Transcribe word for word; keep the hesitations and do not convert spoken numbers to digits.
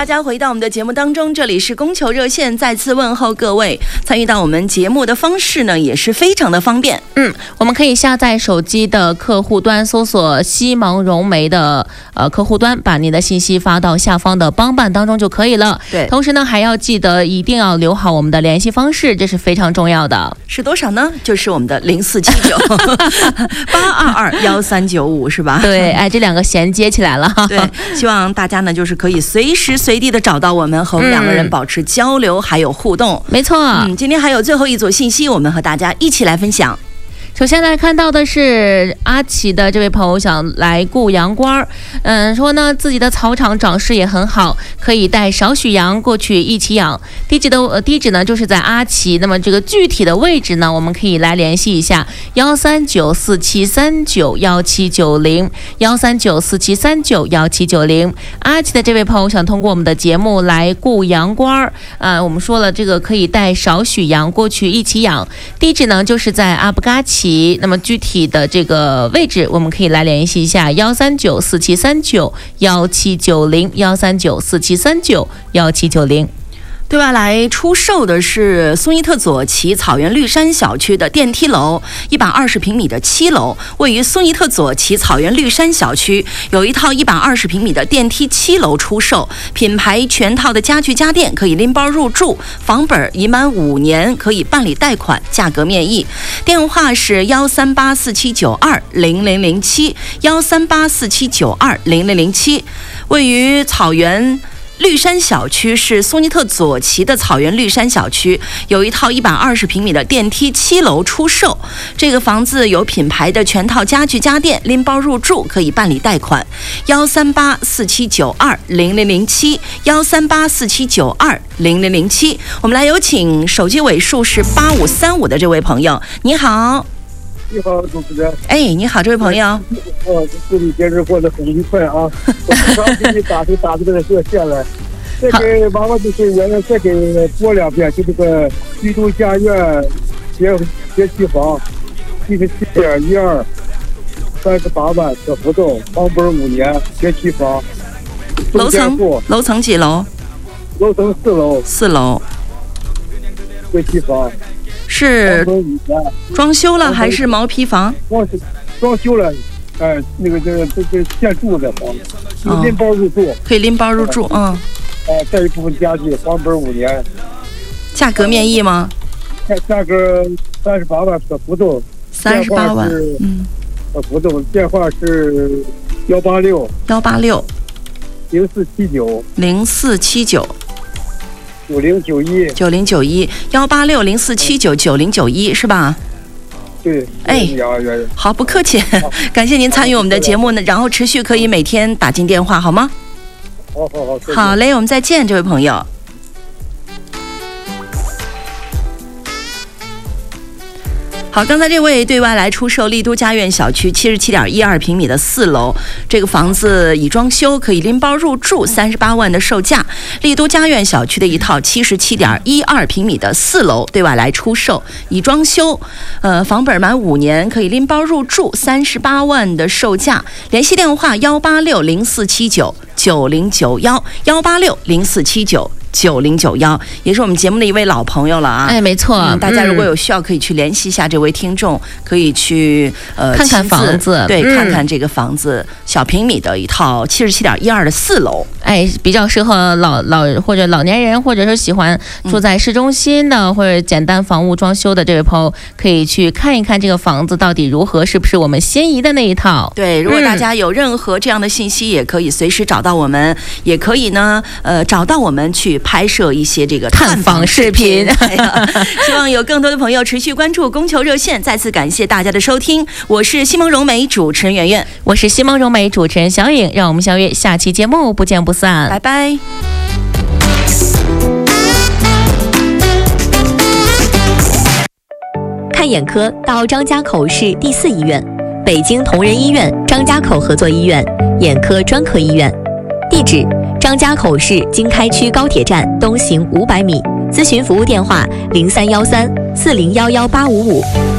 大家回到我们的节目当中，这里是供求热线，再次问候各位。参与到我们节目的方式呢，也是非常的方便。 嗯，我们可以下载手机的客户端，搜索西蒙融媒的呃客户端，把你的信息发到下方的帮办当中就可以了。 对， 同时呢，还要记得一定要留好我们的联系方式，这是非常重要的。 是多少呢？就是我们的零四七九八二二幺三九五，是吧？ 对，哎，这两个衔接起来了。 对，希望大家呢，就是可以随时随地的找到我们，和我们两个人保持交流，还有互动。 没错， 嗯，今天还有最后一组信息，我们和大家一起来分享。 首先来看到的是阿奇的这位朋友想来雇羊倌，嗯，说呢自己的草场长势也很好，可以带少许羊过去一起养。地址的呃地址呢就是在阿奇，那么这个具体的位置呢，我们可以来联系一下幺三九四七三九幺七九零幺三九四七三九幺七九零。阿奇的这位朋友想通过我们的节目来雇羊倌，啊，我们说了这个可以带少许羊过去一起养，地址呢就是在阿布嘎奇。那么具体的这个位置，我们可以来联系一下幺三九四七三九幺七九零幺三九四七三九幺七九零。 对外来出售的是苏伊特左旗草原绿山小区的电梯楼，一百二十平米的七楼，位于苏伊特左旗草原绿山小区，有一套一百二十平米的电梯七楼出售，品牌全套的家具家电可以拎包入住，房本已满五年可以办理贷款，价格面议。电话是幺三八四七九二零零零七幺三八四七九二零零零七，位于草原绿山小区，是苏尼特左旗的草原绿山小区，有一套一百二十平米的电梯七楼出售。这个房子有品牌的全套家具家电，拎包入住，可以办理贷款。幺三八四七九二零零零七幺三八四七九二零零零七。我们来有请手机尾数是八五三五的这位朋友，你好。 你好，主持人。 哎，你好，这位朋友。 哦，祝你节日过得很愉快啊！我刚给你打就打这个热线来，再给娃娃就是原来再给播两遍，就这个居都家苑学学区房，七十七点一二，三十八万的活动，房本五年，学区房。 楼层楼层几楼？ 楼层四楼。 四楼。 学区房。 是装修了还是毛坯房？ 装装修了，哎、呃，那个这个这这现住的房子，可以拎包入住， 可以拎包入住，嗯。 哎、呃，带一部分家具，房本五年。 价格面议吗？ 价价格三十八万的浮动。 三十八万，嗯。 呃，浮动电话是幺八六幺八六零四七九零四七九。 九零九一九零九一幺八六零四七九九零九一是吧？ 对， 哎，好，不客气，感谢您参与我们的节目呢，然后持续可以每天打进电话，好吗？ 好好好， 好嘞，我们再见，这位朋友。好，刚才这位对外来出售丽都家苑小区七十七点一二平米的四楼，这个房子已装修，可以拎包入住，三十八万的售价。丽都家苑小区的一套七十七点一二平米的四楼对外来出售，已装修，呃，房本满五年，可以拎包入住，三十八万的售价。联系电话幺八六零四七九九零九幺幺八六零四七九。九零九幺也是我们节目的一位老朋友了啊！ 哎，没错、嗯， 大家如果有需要，可以去联系一下这位听众，可以去呃看看房子， 对、 嗯， 看看这个房子，小平米的一套七十七点一二的四楼， 哎，比较适合老老或者老年人，或者是喜欢住在市中心的、嗯、或者简单房屋装修的这位朋友，可以去看一看这个房子到底如何，是不是我们心仪的那一套？ 对，如果大家有任何这样的信息，也可以随时找到我们，也可以呢，呃，找到我们去拍摄一些这个探访视频。 哎、希望有更多的朋友持续关注供求热线。再次感谢大家的收听，我是西蒙融媒主持人圆圆， 我是西蒙融媒主持人小颖，让我们相约下期节目不见不散， 拜拜。 看眼科到张家口市第四医院，北京同仁医院张家口合作医院眼科专科医院。地址：张家口市经开区高铁站东行五百米。咨询服务电话：零三幺三四零幺幺八五五。